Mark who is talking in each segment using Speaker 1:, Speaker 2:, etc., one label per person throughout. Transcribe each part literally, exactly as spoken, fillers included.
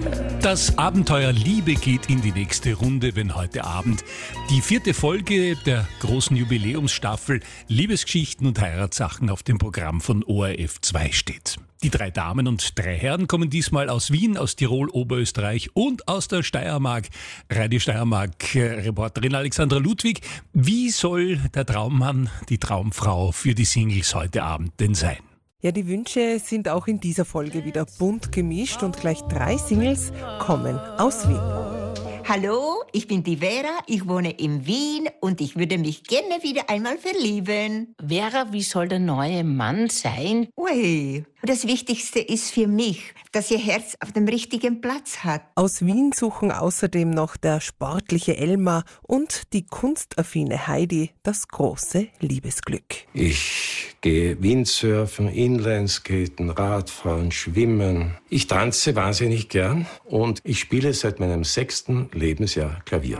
Speaker 1: Das Abenteuer Liebe geht in die nächste Runde, wenn heute Abend die vierte Folge der großen Jubiläumsstaffel Liebesgeschichten und Heiratssachen auf dem Programm von O R F zwei steht. Die drei Damen und drei Herren kommen diesmal aus Wien, aus Tirol, Oberösterreich und aus der Steiermark. Radio Steiermark-Reporterin Alexandra Ludwig, wie soll der Traummann, die Traumfrau für die Singles heute Abend denn sein?
Speaker 2: Ja, die Wünsche sind auch in dieser Folge wieder bunt gemischt und gleich drei Singles kommen aus Wien.
Speaker 3: Hallo, ich bin die Vera, ich wohne in Wien und ich würde mich gerne wieder einmal verlieben.
Speaker 4: Vera, wie soll der neue Mann sein?
Speaker 3: Ui, das Wichtigste ist für mich, dass ihr Herz auf dem richtigen Platz hat.
Speaker 2: Aus Wien suchen außerdem noch der sportliche Elmar und die kunstaffine Heidi das große Liebesglück.
Speaker 5: Ich gehe Windsurfen, Inlineskaten, Radfahren, Schwimmen. Ich tanze wahnsinnig gern und ich spiele seit meinem sechsten Lebensjahr Klavier.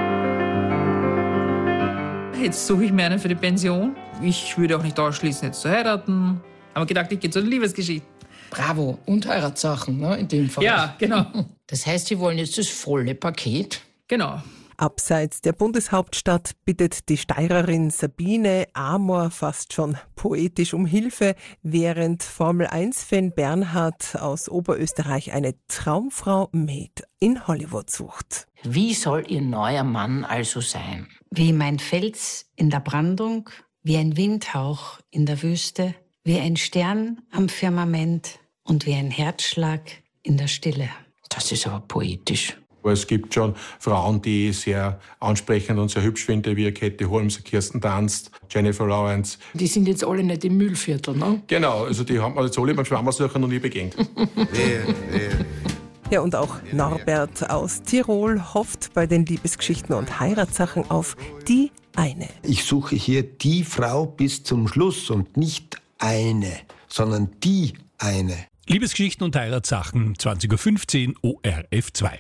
Speaker 6: Jetzt suche ich mir einen für die Pension. Ich würde auch nicht ausschließen, jetzt zu heiraten. Aber gedacht, ich gehe zu den Liebesgeschichten.
Speaker 7: Bravo. Und Heiratssachen, ne, in dem Fall.
Speaker 6: Ja, genau.
Speaker 4: Das heißt, Sie wollen jetzt das volle Paket?
Speaker 6: Genau.
Speaker 2: Abseits der Bundeshauptstadt bittet die Steirerin Sabine Amor fast schon poetisch um Hilfe, während Formel eins Fan Bernhard aus Oberösterreich eine Traumfrau Made in Hollywood sucht.
Speaker 4: Wie soll Ihr neuer Mann also sein?
Speaker 8: Wie mein Fels in der Brandung, wie ein Windhauch in der Wüste, wie ein Stern am Firmament und wie ein Herzschlag in der Stille.
Speaker 4: Das ist aber poetisch.
Speaker 9: Es gibt schon Frauen, die ich sehr ansprechend und sehr hübsch finde, wie Katie Holmes, Kirsten Dunst, Jennifer Lawrence.
Speaker 7: Die sind jetzt alle nicht im Müllviertel, ne?
Speaker 9: Genau, also die haben wir jetzt alle beim Schwammersuchen noch nie begegnet.
Speaker 2: Ja, und auch Norbert aus Tirol hofft bei den Liebesgeschichten und Heiratssachen auf die eine.
Speaker 10: Ich suche hier die Frau bis zum Schluss und nicht eine, sondern die eine.
Speaker 1: Liebesgeschichten und Heiratssachen, zwanzig Uhr fünfzehn, O R F zwei.